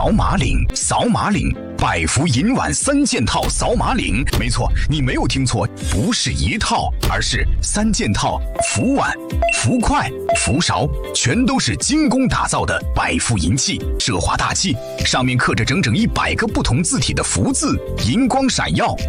扫马岭，扫马岭。百福银碗3件套扫马岭，没错，你没有听错，不是一套，而是3件套，福碗、福筷、福勺，全都是精工打造的百福银器，奢华大气，上面刻着整整100个不同字体的福字，银光闪耀，